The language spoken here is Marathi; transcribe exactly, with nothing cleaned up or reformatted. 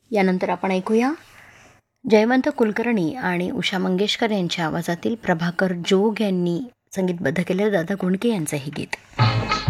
यानंतर आपण ऐकूया जयवंत कुलकर्णी आणि उषा मंगेशकर यांच्या आवाजातील प्रभाकर जोग यांनी संगीतबद्ध केलेलं दादा गुंडके यांचं हे गीत.